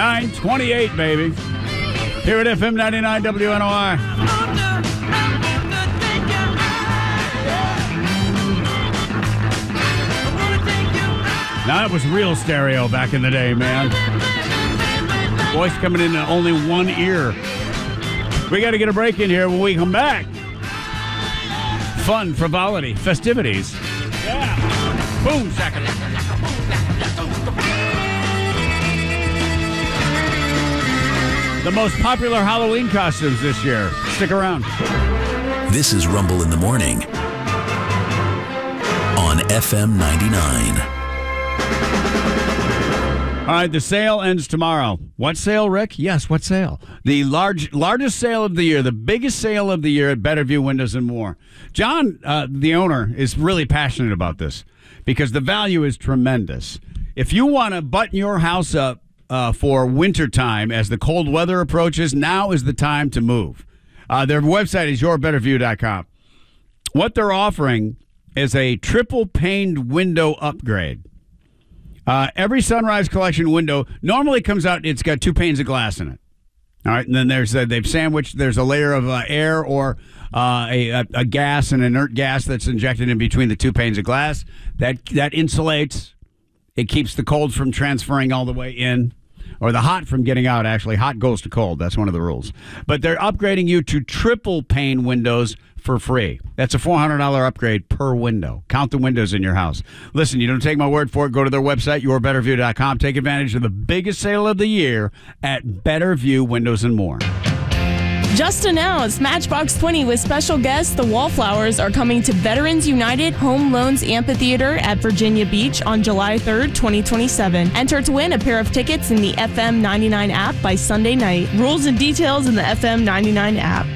9:28, baby. Here at FM 99 WNOR. Now, that was real stereo back in the day, man. Voice coming in only one ear. We got to get a break in here when we come back. Fun, frivolity, festivities. Yeah. Boom, shaka. The most popular Halloween costumes this year. Stick around. This is Rumble in the Morning on FM 99. All right, the sale ends tomorrow. What sale, Rick? Yes, what sale? The largest sale of the year, the biggest sale of the year at Betterview Windows and More. John, the owner, is really passionate about this because the value is tremendous. If you want to button your house up for wintertime as the cold weather approaches, now is the time to move. Their website is yourbetterview.com. What they're offering is a triple-paned window upgrade. Every Sunrise Collection window normally comes out, it's got 2 panes of glass in it. All right, and then they've sandwiched, there's a layer of air or a gas, an inert gas that's injected in between the 2 panes of glass. That insulates. It keeps the cold from transferring all the way in, or the hot from getting out, actually. Hot goes to cold. That's one of the rules. But they're upgrading you to triple pane windows for free. That's a $400 upgrade per window. Count the windows in your house. Listen, you don't take my word for it. Go to their website, yourbetterview.com. Take advantage of the biggest sale of the year at Betterview Windows and More. Just announced, Matchbox 20 with special guests, the Wallflowers, are coming to Veterans United Home Loans Amphitheater at Virginia Beach on July 3rd, 2027. Enter to win a pair of tickets in the FM 99 app by Sunday night. Rules and details in the FM 99 app.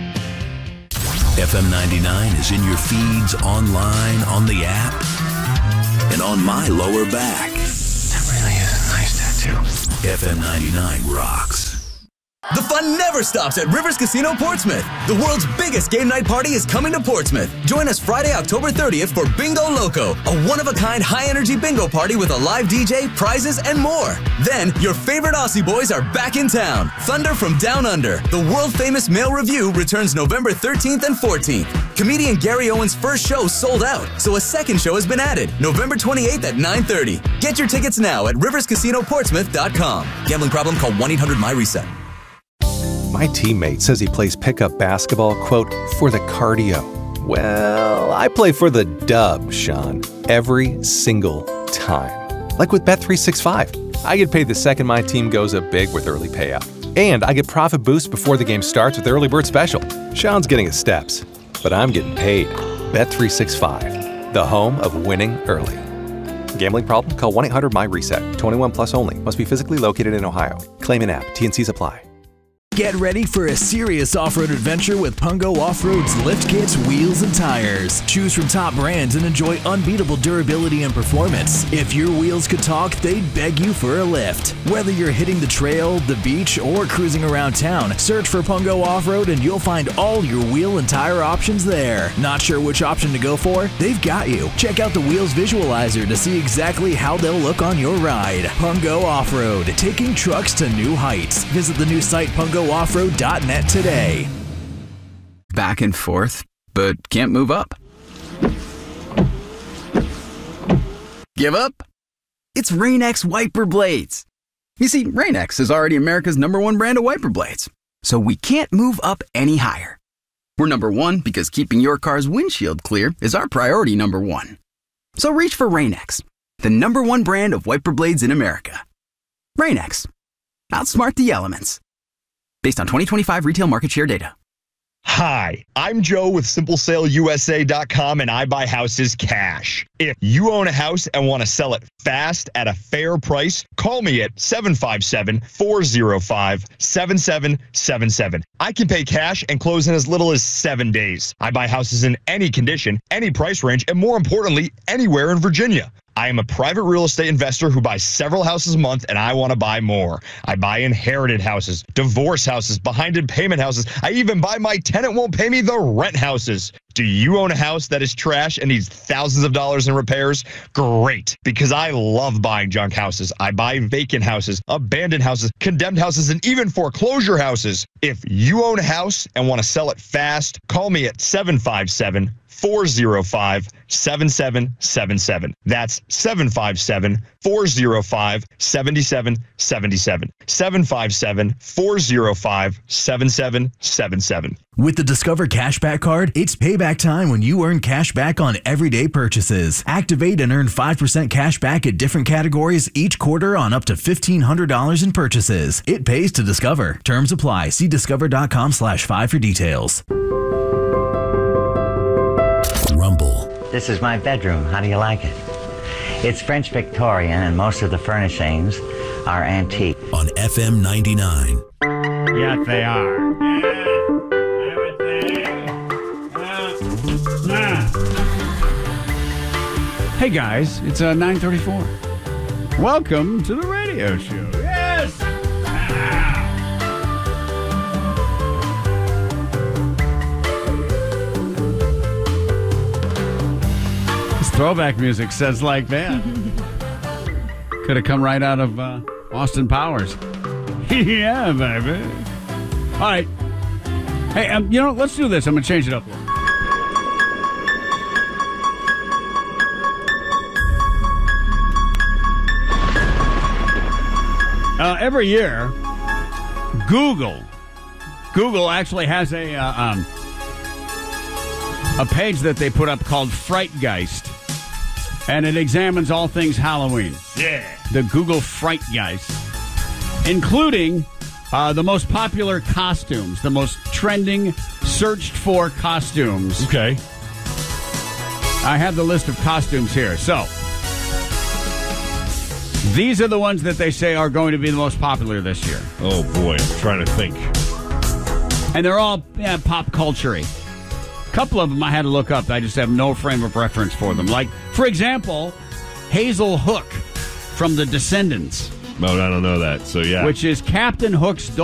FM 99 is in your feeds, online, on the app, and on my lower back. That really is a nice tattoo. FM 99 rocks. The fun never stops at Rivers Casino Portsmouth. The world's biggest game night party is coming to Portsmouth. Join us Friday, October 30th for Bingo Loco, a one-of-a-kind high-energy bingo party with a live DJ, prizes, and more. Then, your favorite Aussie boys are back in town. Thunder from Down Under, the world-famous male review, returns November 13th and 14th. Comedian Gary Owen's first show sold out, so a second show has been added, November 28th at 9:30. Get your tickets now at riverscasinoportsmouth.com. Gambling problem? Call 1-800-MY-RESET. My teammate says he plays pickup basketball, quote, for the cardio. Well, I play for the dub, Sean, every single time. Like with Bet365. I get paid the second my team goes up big with early payout. And I get profit boosts before the game starts with Early Bird Special. Sean's getting his steps, but I'm getting paid. Bet365, the home of winning early. Gambling problem? Call 1-800-MY-RESET. 21 plus only. Must be physically located in Ohio. Claim in app. T&Cs apply. Get ready for a serious off-road adventure with Pungo Off-Road's lift kits, wheels, and tires. Choose from top brands and enjoy unbeatable durability and performance. If your wheels could talk, they'd beg you for a lift. Whether you're hitting the trail, the beach, or cruising around town, search for Pungo Off-Road and you'll find all your wheel and tire options there. Not sure which option to go for? They've got you. Check out the Wheels Visualizer to see exactly how they'll look on your ride. Pungo Off-Road, taking trucks to new heights. Visit the new site pungo-offroad.net today. Back and forth, but can't move up. Give up? It's Rain-X wiper blades. You see, Rain-X is already America's #1 brand of wiper blades, so we can't move up any higher. We're #1 because keeping your car's windshield clear is our priority #1. So reach for Rain-X, the #1 brand of wiper blades in America. Rain-X. Outsmart the elements. Based on 2025 retail market share data. Hi, I'm Joe with SimpleSaleUSA.com, and I buy houses cash. If you own a house and want to sell it fast at a fair price, call me at 757-405-7777. I can pay cash and close in as little as 7 days. I buy houses in any condition, any price range, and more importantly, anywhere in Virginia. I am a private real estate investor who buys several houses a month, and I want to buy more. I buy inherited houses, divorce houses, behind in payment houses. I even buy my tenant won't pay me the rent houses. Do you own a house that is trash and needs thousands of dollars in repairs? Great, because I love buying junk houses. I buy vacant houses, abandoned houses, condemned houses, and even foreclosure houses. If you own a house and want to sell it fast, call me at 757-405-7777. That's 757-405-7777. 757-405-7777. With the Discover Cashback Card, it's payback time when you earn cash back on everyday purchases. Activate and earn 5% cash back at different categories each quarter on up to $1,500 in purchases. It pays to Discover. Terms apply. See discover.com/5 for details. Rumble. This is my bedroom. How do you like it? It's French Victorian, and most of the furnishings are antique. On FM 99. Yes, they are. Hey guys, it's 9:34. Welcome to the radio show. Yes. This throwback music says like that. Could have come right out of Austin Powers. Yeah, baby. All right. Hey, let's do this. I'm gonna change it up a little. Every year, Google actually has a page that they put up called Frightgeist, and it examines all things Halloween. Yeah, the Google Frightgeist, including the most popular costumes, the most trending, searched for costumes. Okay, I have the list of costumes here. So. These are the ones that they say are going to be the most popular this year. Oh, boy. I'm trying to think. And they're all pop culture-y. A couple of them I had to look up. I just have no frame of reference for them. Like, for example, Hazel Hook from The Descendants. No, I don't know that. So, yeah. Which is Captain Hook's daughter.